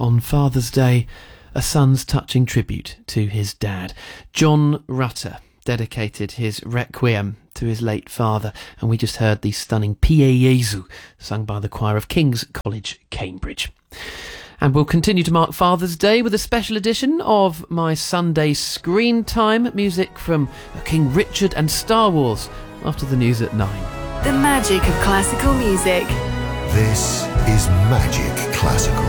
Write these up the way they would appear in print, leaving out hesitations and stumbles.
on Father's Day, a son's touching tribute to his dad. John Rutter dedicated his Requiem to his late father, and we just heard the stunning Pie Jesu, sung by the choir of King's College, Cambridge. And we'll continue to mark Father's Day with a special edition of my Sunday Screen Time, music from King Richard and Star Wars, after the news at 9. The magic of classical music. This is Magic Classical.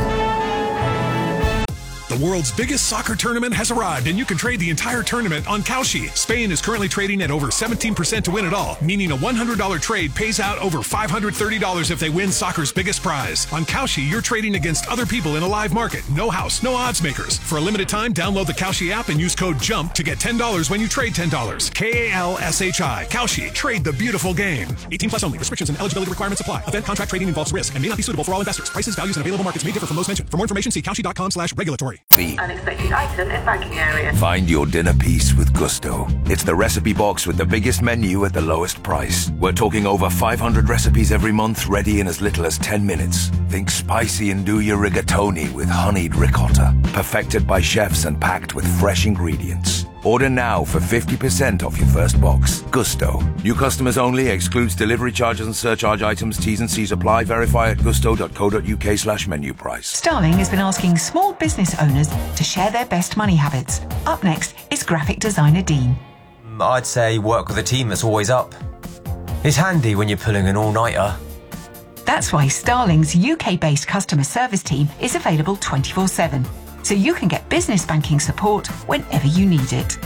The world's biggest soccer tournament has arrived, and you can trade the entire tournament on Kalshi. Spain is currently trading at over 17% to win it all, meaning a $100 trade pays out over $530 if they win soccer's biggest prize. On Kalshi, you're trading against other people in a live market. No house, no odds makers. For a limited time, download the Kalshi app and use code JUMP to get $10 when you trade $10. Kalshi. Kalshi. Trade the beautiful game. 18 plus only. Restrictions and eligibility requirements apply. Event contract trading involves risk and may not be suitable for all investors. Prices, values, and available markets may differ from those mentioned. For more information, see kalshi.com/regulatory. Unexpected item in banking area. Find your dinner piece with Gusto. It's the recipe box with the biggest menu at the lowest price. We're talking over 500 recipes every month, ready in as little as 10 minutes. Think spicy and do your rigatoni with honeyed ricotta. Perfected by chefs and packed with fresh ingredients. Order now for 50% off your first box. Gusto. New customers only. Excludes delivery charges and surcharge items. T's and C's apply. Verify at gusto.co.uk/menu price. Starling has been asking small business owners to share their best money habits. Up next is graphic designer Dean. I'd say work with a team that's always up. It's handy when you're pulling an all-nighter. That's why Starling's UK-based customer service team is available 24/7. So you can get business banking support whenever you need it.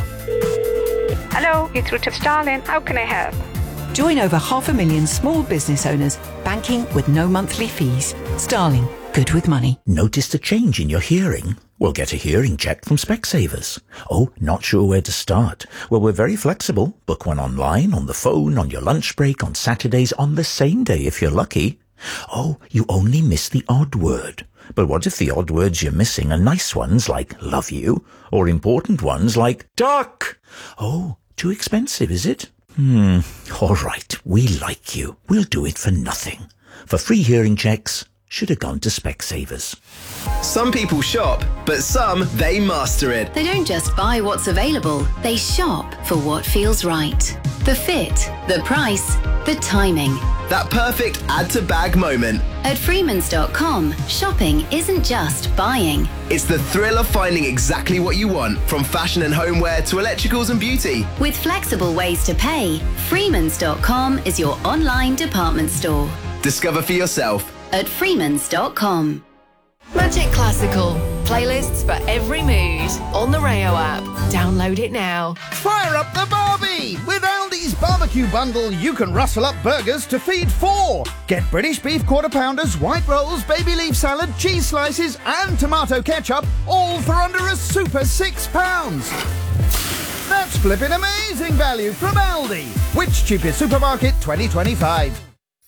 Hello, it's Ruth of Starling. How can I help? Join over 500,000 small business owners banking with no monthly fees. Starling, good with money. Noticed a change in your hearing? Well, get a hearing check from Specsavers. Oh, not sure where to start? Well, we're very flexible. Book one online, on the phone, on your lunch break, on Saturdays, on the same day if you're lucky. Oh, you only miss the odd word. But what if the odd words you're missing are nice ones like love you, or important ones like duck? Oh, too expensive, is it? All right, we like you. We'll do it for nothing. For free hearing checks, should have gone to Specsavers. Some people shop, but some, they master it. They don't just buy what's available, they shop for what feels right. The fit, the price, the timing. That perfect add-to-bag moment. At Freemans.com, shopping isn't just buying. It's the thrill of finding exactly what you want, from fashion and homeware to electricals and beauty. With flexible ways to pay, Freemans.com is your online department store. Discover for yourself at Freemans.com. Magic Classical. Playlists for every mood. On the Rayo app. Download it now. Fire up the Barbie! With Aldi's barbecue bundle, you can rustle up burgers to feed 4. Get British beef quarter pounders, white rolls, baby leaf salad, cheese slices and tomato ketchup, all for under a super £6. That's flipping amazing value from Aldi. Which cheapest supermarket 2025?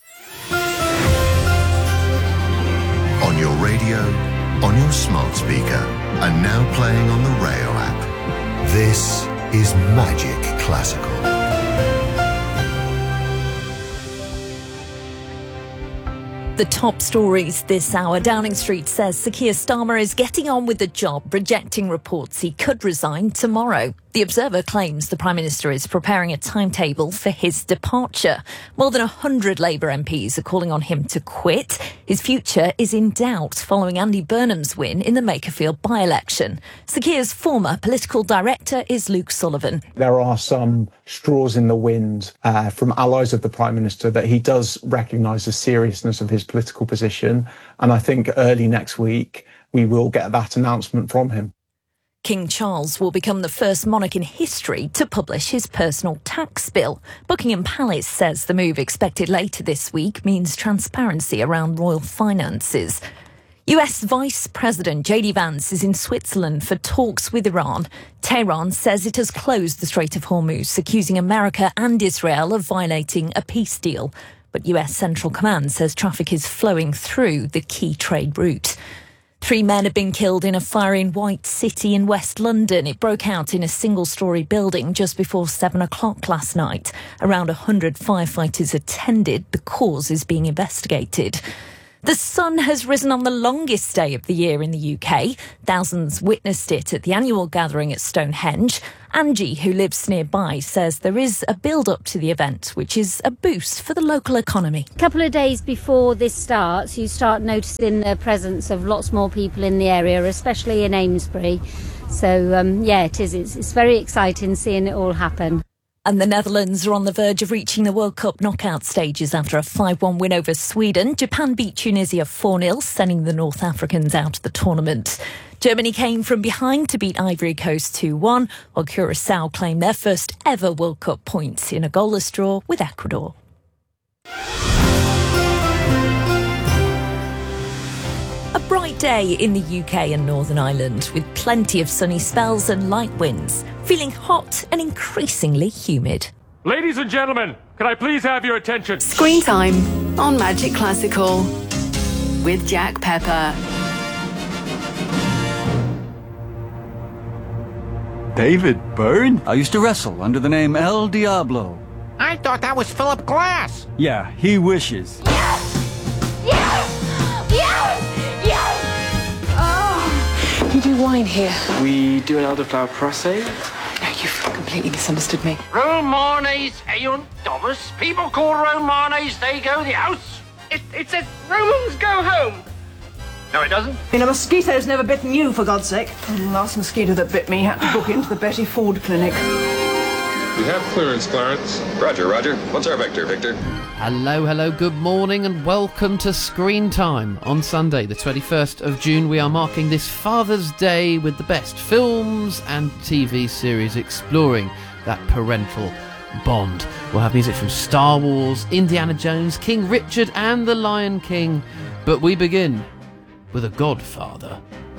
On your radio, on your smart speaker, and now playing on the Rayo app. This is Magic Classical. The top stories this hour. Downing Street says Sir Keir Starmer is getting on with the job, rejecting reports he could resign tomorrow. The Observer claims the Prime Minister is preparing a timetable for his departure. More than 100 Labour MPs are calling on him to quit. His future is in doubt following Andy Burnham's win in the Makerfield by-election. Sir Keir's former political director is Luke Sullivan. There are some straws in the wind from allies of the Prime Minister that he does recognise the seriousness of his political position. And I think early next week we will get that announcement from him. King Charles will become the first monarch in history to publish his personal tax bill. Buckingham Palace says the move expected later this week means transparency around royal finances. US Vice President JD Vance is in Switzerland for talks with Iran. Tehran says it has closed the Strait of Hormuz, accusing America and Israel of violating a peace deal. But US Central Command says traffic is flowing through the key trade route. 3 men have been killed in a fire in White City in West London. It broke out in a single-storey building just before 7 o'clock last night. Around 100 firefighters attended. The cause is being investigated. The sun has risen on the longest day of the year in the UK. Thousands witnessed it at the annual gathering at Stonehenge. Angie, who lives nearby, says there is a build-up to the event, which is a boost for the local economy. A couple of days before this starts, you start noticing the presence of lots more people in the area, especially in Amesbury. So, it is. It's very exciting seeing it all happen. And the Netherlands are on the verge of reaching the World Cup knockout stages after a 5-1 win over Sweden. Japan beat Tunisia 4-0, sending the North Africans out of the tournament. Germany came from behind to beat Ivory Coast 2-1, while Curacao claimed their first ever World Cup points in a goalless draw with Ecuador. A bright day in the UK and Northern Ireland, with plenty of sunny spells and light winds, feeling hot and increasingly humid. Ladies and gentlemen, can I please have your attention? Screen Time on Magic Classical with Jack Pepper. David Byrne? I used to wrestle under the name El Diablo. I thought that was Philip Glass. Yeah, he wishes. Yes! Yes! Yes! You do wine here? We do an elderflower process. No, you've completely misunderstood me. Romanes Aeon Domus. People call Romanes, they go the house. It says Romans go home. No, it doesn't. A mosquito's never bitten you, for God's sake. The last mosquito that bit me had to book into the Betty Ford Clinic. We have clearance, Clarence. Roger. What's our vector, Victor? Hello, good morning and welcome to Screen Time. On Sunday, the 21st of June, we are marking this Father's Day with the best films and TV series exploring that parental bond. We'll have music from Star Wars, Indiana Jones, King Richard and The Lion King. But we begin with a godfather.